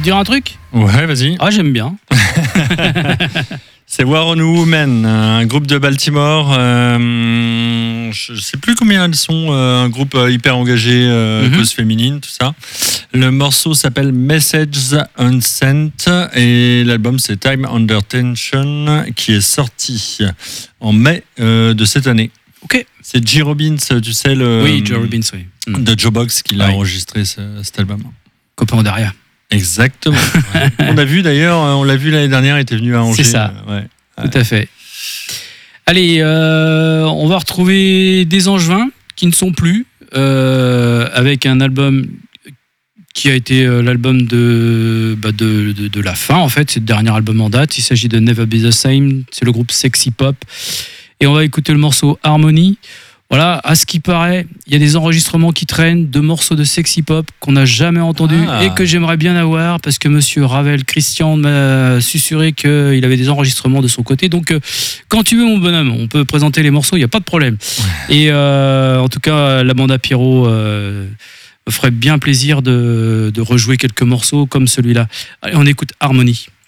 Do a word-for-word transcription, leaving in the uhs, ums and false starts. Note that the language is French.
te dire un truc ? Ouais, vas-y. Ah, j'aime bien. C'est War on Women, un groupe de Baltimore. Euh, je sais plus combien elles sont, euh, un groupe hyper engagé, euh, Mhm. cause féminine, tout ça. Le morceau s'appelle Messages Unsent et l'album c'est Time Under Tension qui est sorti en mai euh, de cette année. Ok. C'est J. Robbins, tu sais, le, Oui, Joe Robbins, oui. Mm. de Joe Box qui l'a Ouais. enregistré ce- cet album. Copain derrière. Exactement. Ouais. On l'a vu d'ailleurs, on l'a vu l'année dernière, il était venu à Angers. C'est ça. euh, Ouais. Tout à fait. Allez, euh, on va retrouver des Angevins qui ne sont plus, euh, avec un album qui a été euh, l'album de, bah de, de, de la fin, en fait. C'est le dernier album en date. Il s'agit de Never Be The Same. C'est le groupe Sexy Pop. Et on va écouter le morceau Harmony. Voilà, à ce qui paraît, il y a des enregistrements qui traînent de morceaux de Sexy Pop qu'on n'a jamais entendus Ah. et que j'aimerais bien avoir parce que monsieur Ravel Christian m'a susurré qu'il avait des enregistrements de son côté. Donc, euh, quand tu veux, mon bonhomme, on peut présenter les morceaux, il n'y a pas de problème. Ouais. Et euh, en tout cas, la bande à Pierrot euh, me ferait bien plaisir de, de rejouer quelques morceaux comme celui-là. Allez, on écoute Harmony.